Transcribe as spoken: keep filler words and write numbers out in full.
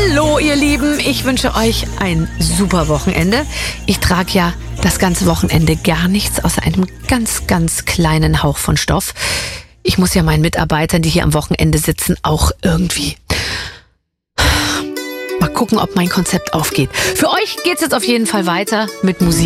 Hallo ihr Lieben, ich wünsche euch ein super Wochenende. Ich trage ja das ganze Wochenende gar nichts außer einem ganz, ganz kleinen Hauch von Stoff. Ich muss ja meinen Mitarbeitern, die hier am Wochenende sitzen, auch irgendwie... Mal gucken, ob mein Konzept aufgeht. Für euch geht's jetzt auf jeden Fall weiter mit Musik.